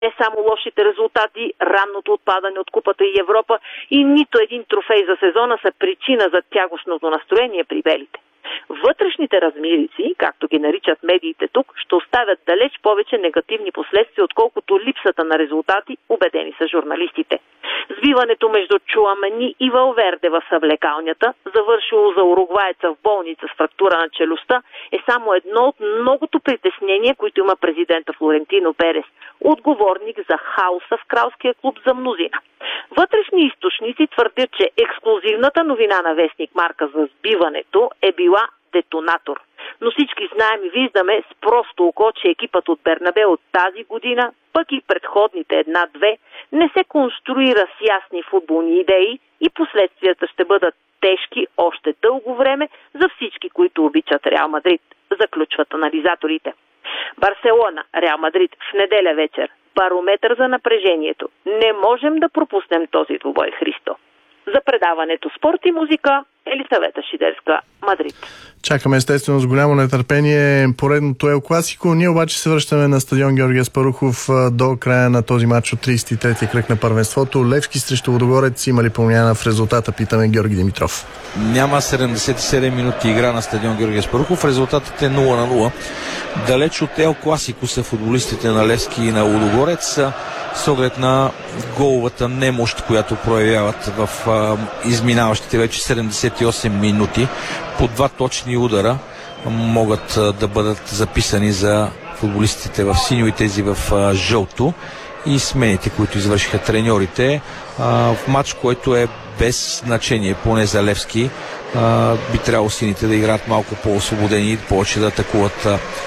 Не само лошите резултати, ранното отпадане от Купата и Европа и нито един трофей за сезона са причина за тягостното настроение при белите. Вътрешните размирици, както ги наричат медиите тук, ще оставят далеч повече негативни последствия, отколкото липсата на резултати, убедени са журналистите. Сбиването между Чуамени и Валверде в съвлекалнята, завършило за уругваеца в болница с фрактура на челюстта, е само едно от многото притеснения, които има президента Флорентино Перес, отговорник за хаоса в кралския клуб за мнозина. Вътрешни източници твърдят, че ексклузивната новина на вестник Марка за сбиването е била детонатор. Но всички знаем и виждаме с просто око, че екипът от Бернабе от тази година, пък и предходните една-две, не се конструира с ясни футболни идеи и последствията ще бъдат тежки още дълго време за всички, които обичат Реал Мадрид, заключват анализаторите. Барселона, Реал Мадрид в неделя вечер. Барометър за напрежението. Не можем да пропуснем този двубой, Христо. За предаването спорт и музика, Елисавета Шидерска, Мадрид. Чакаме естествено с голямо нетърпение поредното Ел Класико. Ние обаче се връщаме на стадион Георги Аспарухов до края на този матч от 33-ти кръг на първенството. Левски срещу Лудогорец. Има ли промяна в резултата? Питаме Георги Димитров. Няма 77 минути игра на стадион Георги Аспарухов. Резултатът е 0-0. Далеч от Ел Класико са футболистите на Левски и на Лудогорец, с оглед на головата немощ, която проявяват в изминаващите вече 78 минути. По два точни удара могат да бъдат записани за футболистите в синьо и тези в жълто, и смените, които извършиха треньорите в матч, който е без значение, поне за Левски. Би трябвало сините да играят малко по-освободени и повече да атакуват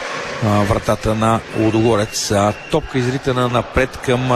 вратата на Лудогорец. Топка изритана напред към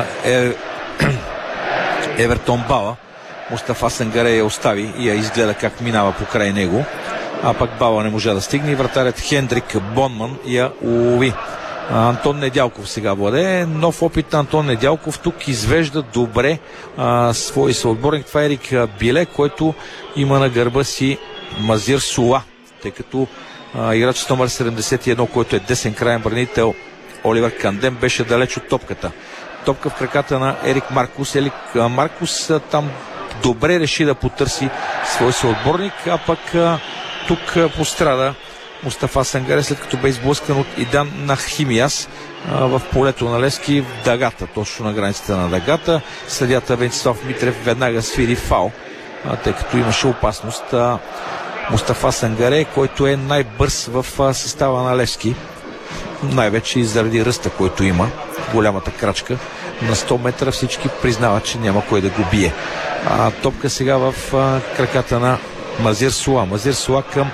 Евертон Бала. Мустафа Сангаре я остави и я изгледа как минава покрай него, а пък Бала не можа да стигне и вратарят Хендрик Бонман я улови. Антон Недялков сега владее. Нов опит на Антон Недялков. Тук извежда добре свой съотборник. Това е Ерик Биле, който има на гърба си Мазир Сула, тъй като играч с номер 71, който е десен краен бранител Оливер Кандем, беше далеч от топката. Топка в краката на Ерик Маркус. Ерик Маркус там добре реши да потърси свой съотборник, а пък тук пострада Мустафа Сангаре, след като бе изблъскан от Идан Нахимияс в полето на Левски в дъгата, точно на границата на дъгата. Съдията Венцислав Митрев веднага свири фаул, тъй като имаше опасност Мустафа Сангаре, който е най-бърз в състава на Левски, най-вече и заради ръста, който има, голямата крачка. На 100 метра всички признават, че няма кой да го бие. Топка сега в краката на Мазир Сула. Мазир Сула към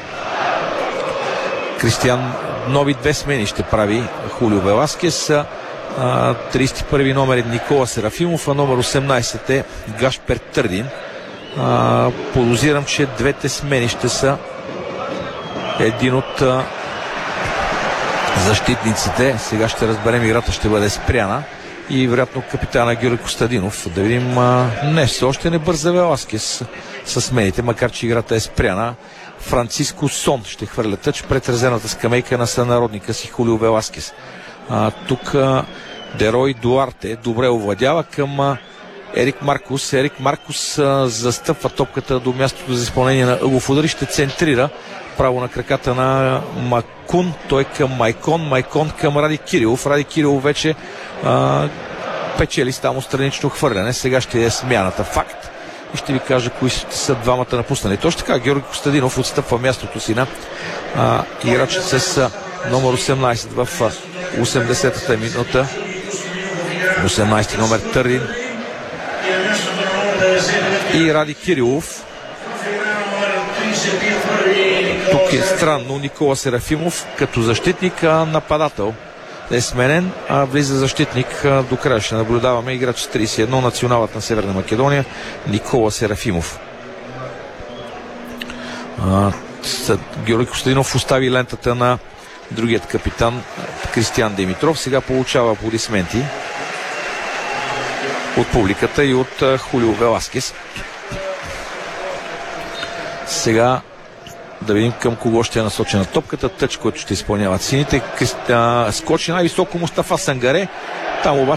Кристиан. Нови две смени ще прави Хулио Веласкес. 31 номер е Никола Серафимов, а номер 18 е Гашпер Търдин. Подозирам, че двете смени ще са един от защитниците. Сега ще разберем, играта ще бъде спряна и вероятно капитана Георги Костадинов. Да видим, не, все още не бърза Веласкес с смените, макар че играта е спряна. Франциско Сон ще хвърля тъч пред резервната скамейка на сънародника си Хулио Веласкес. Тук Дерой Дуарте добре овладява към Ерик Маркус. Ерик Маркус застъпва топката до мястото за изпълнение на ъглов удар и ще центрира право на краката на Макун. Той към Майкон. Майкон към Ради Кирилов. Ради Кирилов вече печели с там странично хвърляне. Сега ще е смяната. Факт. И ще ви кажа кои са двамата напуснали. Точно така, Георги Костадинов отстъпва мястото си на играчът с номер 18 в 80-та минута. 18 номер Търдин и Ради Кирилов. Тук е странно, Никола Серафимов като защитник, нападател е сменен, влиза защитник. До края ще наблюдаваме играч с 31, националът на Северна Македония, Никола Серафимов. Георги Костадинов остави лентата на другият капитан Кристиан Димитров. Сега получава аплодисменти от публиката и от Хулио Веласкес. Сега Да видим към кого ще е насочена топката. Тъч, който ще изпълняват сините. Скочи най-високо Мустафа Сангаре. Там обаче